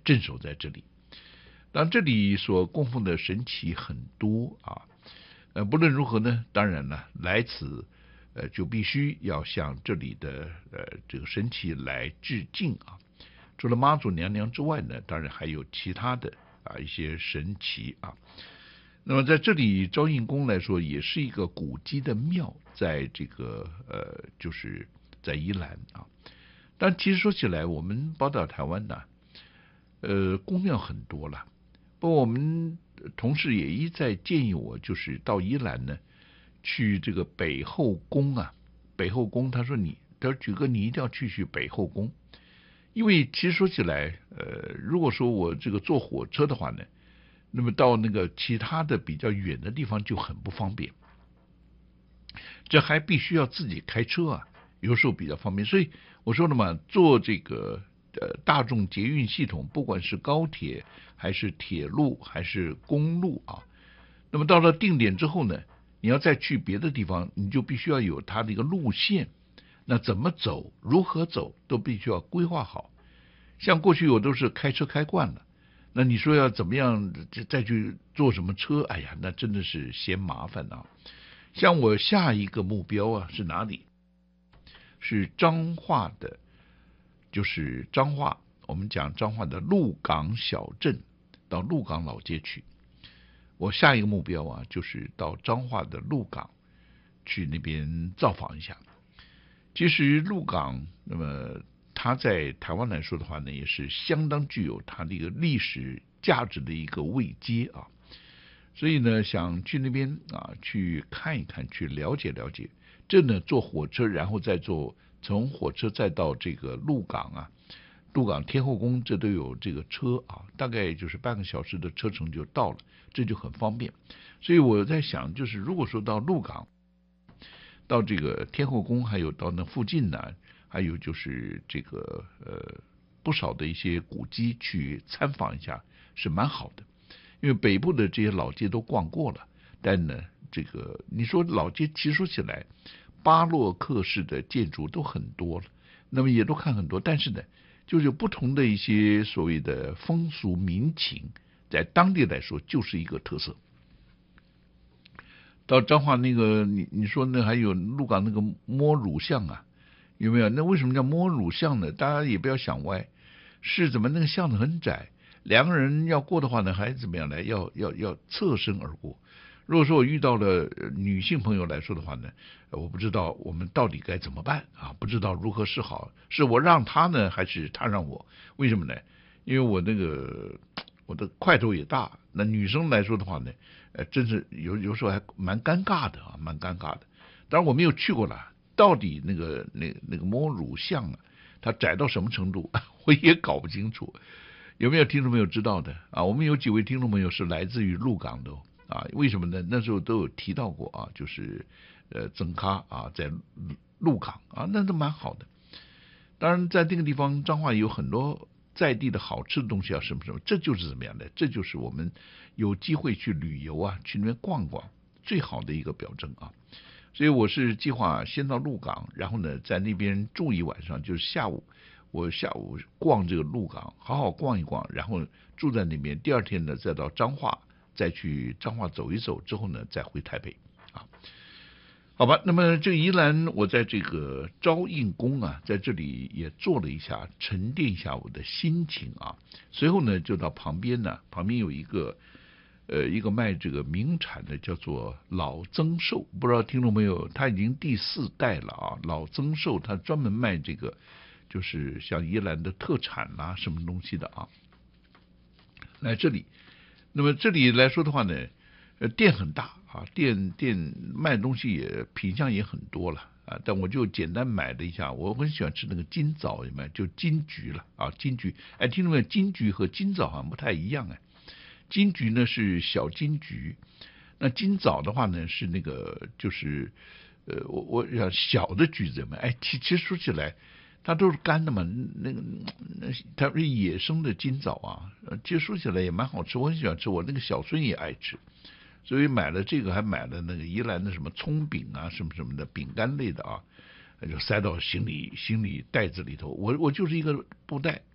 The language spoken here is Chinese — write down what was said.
镇守在这里。当然这里所供奉的神祇很多啊，不论如何呢，当然了，来此就必须要向这里的这个神祇来致敬啊。除了妈祖娘娘之外呢，当然还有其他的一些神祇啊。那么在这里昭应宫来说，也是一个古迹的庙，在这个就是在宜兰啊。但其实说起来，我们宝岛台湾呢，宫庙很多了。不过我们同事也一再建议我，就是到宜兰呢，去这个北后宫啊。北后宫，他说举哥你一定要去北后宫，因为其实说起来，如果说我这个坐火车的话呢，那么到那个其他的比较远的地方就很不方便，这还必须要自己开车啊，有时候比较方便。所以我说了嘛，坐这个大众捷运系统，不管是高铁还是铁路还是公路啊，那么到了定点之后呢，你要再去别的地方，你就必须要有它的一个路线，那怎么走，如何走，都必须要规划好。像过去我都是开车开惯了，那你说要怎么样再去坐什么车？哎呀，那真的是嫌麻烦啊。像我下一个目标啊是哪里？是彰化的，就是彰化，我们讲彰化的鹿港小镇，到鹿港老街去。我下一个目标啊，就是到彰化的鹿港去那边造访一下。其实鹿港，那么它在台湾来说的话呢，也是相当具有它的一个历史价值的一个位阶啊。所以呢，想去那边去看一看，去了解了解。这呢，坐火车，然后再从火车再到这个鹿港啊，鹿港天后宫，这都有这个车啊，大概就是半个小时的车程就到了，这就很方便。所以我在想，就是如果说到鹿港，到这个天后宫，还有到那附近呢，还有就是这个不少的一些古迹去参访一下，是蛮好的。因为北部的这些老街都逛过了，但呢，这个你说老街，其实说起来，巴洛克式的建筑都很多了，那么也都看很多，但是呢，就是有不同的一些所谓的风俗民情，在当地来说就是一个特色。到彰化那个，你说那还有鹿港那个摸乳巷啊，有没有？那为什么叫摸乳巷呢？大家也不要想歪，是怎么那个巷子很窄。两个人要过的话呢，还怎么样呢？要侧身而过。如果说我遇到了女性朋友来说的话呢，我不知道我们到底该怎么办啊？不知道如何是好，是我让她呢，还是她让我？为什么呢？因为我的块头也大，那女生来说的话呢，真是有时候还蛮尴尬的啊，蛮尴尬的。当然我没有去过了，到底那个摸乳巷啊，它窄到什么程度，我也搞不清楚。有没有听众朋友知道的啊？我们有几位听众朋友是来自于鹿港的啊？为什么呢？那时候都有提到过啊，就是增咖啊，在鹿港啊，那都蛮好的。当然，在这个地方，彰化有很多在地的好吃的东西啊，什么，这就是怎么样的？这就是我们有机会去旅游啊，去那边逛逛最好的一个表征啊。所以我是计划先到鹿港，然后呢，在那边住一晚上，就是我下午逛这个鹿港，好好逛一逛，然后住在那边。第二天呢，再到彰化，再去彰化走一走，之后呢，再回台北啊。好吧，那么这宜兰，我在这个昭应宫啊，在这里也坐了一下，沉淀一下我的心情啊。随后呢，就到旁边有一个卖这个名产的，叫做老曾寿，不知道听众朋友，他已经第4代了啊。老曾寿他专门卖这个，就是像宜兰的特产啦，什么东西的啊。来这里，那么这里来说的话呢，店很大啊，店卖东西也品相也很多了啊。但我就简单买了一下，我很喜欢吃那个金枣，有没有？就金桔了啊，金桔。哎，听众朋友，金桔和金枣好像不太一样哎。金桔呢是小金桔，那金枣的话呢是那个就是我想小的橘子嘛。哎，其实说起来，它都是干的嘛，它是野生的金枣啊，其实说起来也蛮好吃，我很喜欢吃，我那个小孙也爱吃，所以买了这个，还买了那个宜兰的什么葱饼啊，什么的饼干类的啊，就塞到行李袋子里头。我就是一个布袋，